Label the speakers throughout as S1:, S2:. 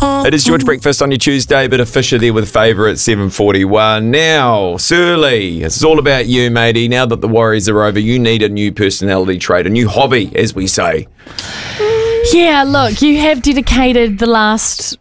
S1: It is George Breakfast on your Tuesday, but a Fisher there with Favour at 7:41. Now, Surly, it's all about you, matey. Now that the Warriors are over, you need a new personality trait, a new hobby, as we say.
S2: Yeah, look, you have dedicated the last,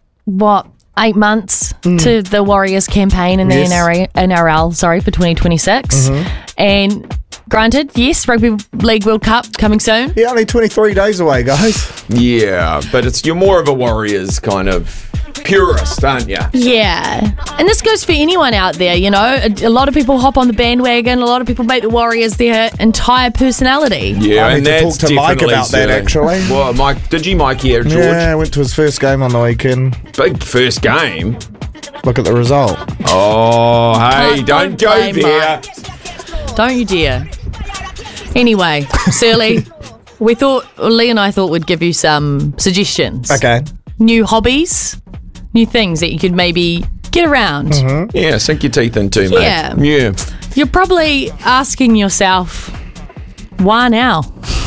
S2: 8 months to the Warriors campaign in the NRL for 2026. And granted, yes, Rugby League World Cup coming soon.
S3: Yeah, only 23 days away, guys.
S1: Yeah, but you're more of a Warriors kind of purist, aren't you?
S2: Yeah. And this goes for anyone out there, you know. A lot of people hop on the bandwagon. A lot of people make the Warriors their entire personality.
S1: Yeah,
S3: I
S1: and
S3: need to
S1: that's
S3: talk to Mike about that,
S1: Surly.
S3: actually.
S1: Well, Mike, did you Mike here, George?
S3: Yeah, I went to his first game on the weekend.
S1: Big first game.
S3: Look at the result.
S1: Oh, hey, don't go
S2: blame
S1: there.
S2: Don't you dare. Anyway, Surly, Lee and I thought we'd give you some suggestions.
S3: Okay.
S2: New hobbies, new things that you could maybe get around.
S1: Yeah, sink your teeth into, mate. Yeah.
S2: You're probably asking yourself, why now?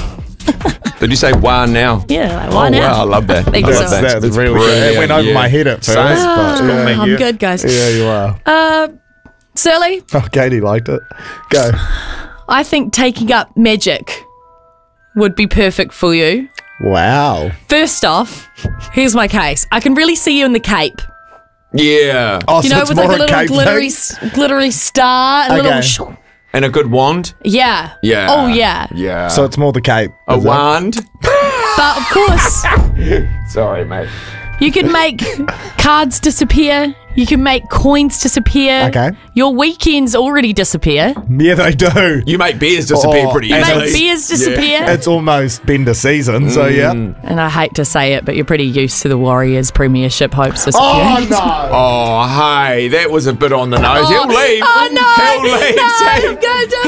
S1: Did you say why now?
S2: Yeah, like, why
S1: Oh,
S2: now?
S1: wow, I love that.
S2: Thank you so much.
S3: That's really good.
S1: brilliant,
S3: It went over
S1: yeah.
S3: my head at first.
S1: Same.
S3: But, yeah.
S2: I'm good, guys.
S3: Yeah, you are.
S2: Surly,
S3: Oh, Katie liked it. Go.
S2: I think taking up magic would be perfect for you.
S3: Wow.
S2: First off, here's my case. I can really see you in the Cape.
S1: Yeah.
S3: Oh,
S2: You
S3: so
S2: know,
S3: it's
S2: with
S3: more
S2: like a little
S3: Cape
S2: glittery,
S3: thing?
S2: glittery star and a
S3: Okay.
S2: little... Sh-
S1: And a good wand?
S2: yeah.
S1: Yeah.
S2: Oh, yeah.
S1: Yeah.
S3: So it's more the Cape.
S1: a
S3: is it?
S1: wand?
S2: But of course,
S1: Sorry, mate.
S2: you can make cards disappear. You can make coins disappear.
S3: Okay.
S2: Your weekends already disappear.
S3: Yeah, they do.
S1: You make beers disappear
S3: Oh,
S1: pretty
S3: you
S2: You
S1: easily.
S2: make beers disappear.
S3: It's almost bender season, so yeah.
S2: And I hate to say it, but you're pretty used to the Warriors premiership hopes
S3: Oh,
S2: disappearing.
S3: no.
S1: Oh, hey, that was a bit on the nose. He'll leave.
S2: Oh, no.
S1: He'll leave.
S2: No, go do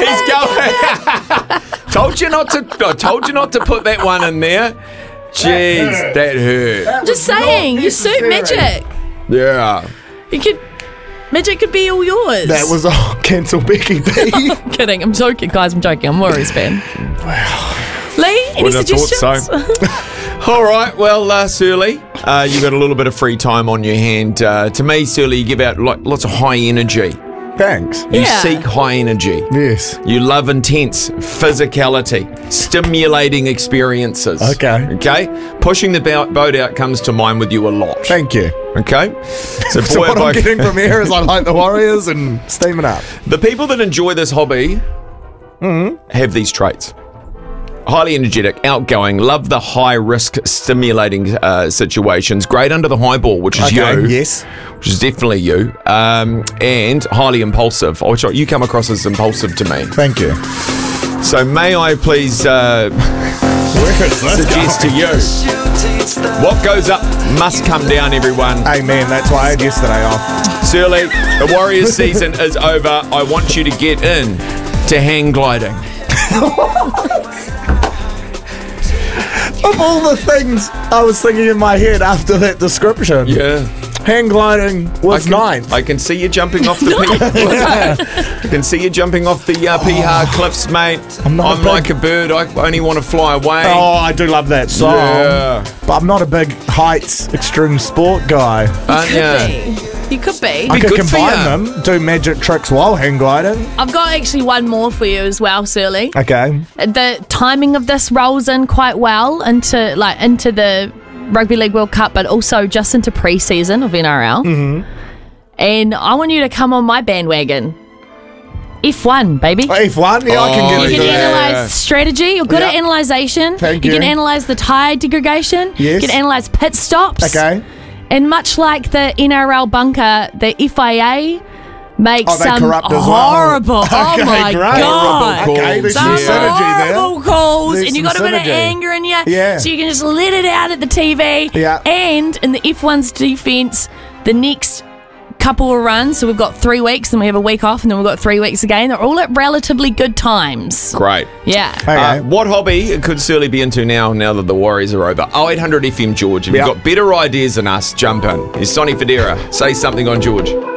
S1: He's going. told you not to put that one in there. Jeez, that hurt.
S2: I'm just saying, you suit magic.
S1: Yeah.
S2: Magic could be all yours.
S3: That was cancel Becky B.
S2: Kidding. I'm joking, guys. I'm joking. I'm a Warriors fan. Wow. Lee, any
S1: Wouldn't have
S2: suggestions?
S1: thought so. All right, well, Surly, you got a little bit of free time on your hand. To me, Surly, you give out lots of high energy.
S3: Thanks.
S1: You
S2: Yeah.
S1: seek high energy.
S3: Yes.
S1: You love intense physicality, stimulating experiences.
S3: Okay.
S1: Okay? Pushing the boat out comes to mind with you a lot.
S3: Thank you.
S1: Okay? So,
S3: So what I'm getting from here is I like the Warriors and steaming up.
S1: the people that enjoy this hobby have these traits. Highly energetic, outgoing, love the high-risk stimulating situations, great under the high ball, which is you.
S3: Yes.
S1: Which is definitely you. And highly impulsive, which you come across as impulsive to me.
S3: Thank you.
S1: So may I please suggest to you, what goes up must come down, everyone.
S3: Amen. That's why I had yesterday off.
S1: Surly, the Warriors season is over. I want you to get in to hang gliding.
S3: Of all the things I was thinking in my head after that description,
S1: Yeah.
S3: hang gliding was ninth.
S1: I can see you jumping off the I can see you jumping off the Piha cliffs, mate. I'm
S3: not a big-
S1: like a bird. I only want to fly away.
S3: Oh, I do love that song.
S1: Yeah.
S3: But I'm not a big heights extreme sport guy.
S1: Aren't ya?
S2: You could be.
S3: I could
S1: good for
S3: combine
S1: ya.
S3: them, do magic tricks while hang gliding.
S2: I've got actually one more for you as well, Surly.
S3: Okay.
S2: The timing of this rolls in quite well into the Rugby League World Cup, but also just into pre-season of NRL. And I want you to come on my bandwagon. F1, baby.
S3: F1, yeah, I can
S1: Oh,
S3: get
S2: You
S3: into
S2: can
S3: that.
S2: analyse strategy. You're good
S3: Yeah.
S2: at analysation.
S3: Thank
S2: You
S3: you.
S2: can analyse the tyre degradation.
S3: Yes.
S2: You can analyse pit stops.
S3: Okay.
S2: And much like the NRL bunker, the FIA makes
S3: Oh, they
S2: some
S3: corrupt as well.
S2: horrible.
S3: Okay,
S2: oh my
S3: great.
S2: god!
S3: Okay, there's
S2: Some
S3: some synergy there.
S2: horrible calls,
S3: There's
S2: and you
S3: some
S2: got a bit of
S3: synergy.
S2: anger in you,
S3: Yeah.
S2: so you can just let it out at the TV.
S3: Yeah.
S2: And in the F1's defence, the next couple of runs, so we've got 3 weeks, then we have a week off, and then we've got 3 weeks again. They're all at relatively good times.
S1: Great.
S2: Yeah.
S3: Okay.
S1: What hobby could Surly be into now that the Warriors are over? 0800 FM George. If
S3: Yep.
S1: you've got better ideas than us, jump in. Here's Sonny Federa. Say something on George.